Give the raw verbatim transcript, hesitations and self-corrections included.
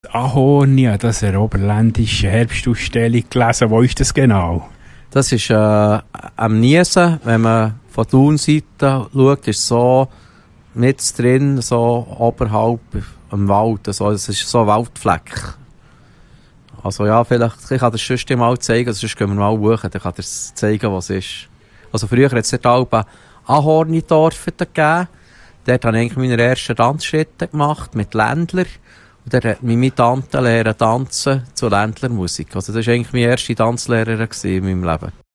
Ahorn, das ist eine oberländische Herbstausstellung gelesen. Wo ist das genau? Das ist äh, am Niesen, wenn man von der Thun-Seite schaut, ist so mit drin, so oberhalb am Wald. Also, es ist so ein Waldfleck. Also ja, vielleicht, ich kann das sonst mal zeigen, sonst gehen wir mal hoch, dann kann ich das zeigen, was es ist. Also früher hat es dort auch ein Ahornidorf gegeben. Dort habe ich eigentlich meine ersten Tanzschritte gemacht mit Ländler. Und dort hat mich meine Tante lernen tanzen zu Ländlermusik. Also das war eigentlich meine erste Tanzlehrerin in meinem Leben.